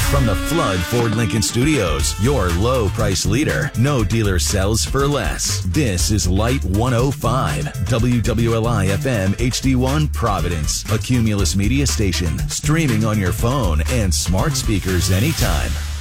From the Flood Ford Lincoln Studios, your low price leader. No dealer sells for less. This is Light 105, WWLI FM HD1 Providence, a Cumulus media station, streaming on your phone and smart speakers anytime.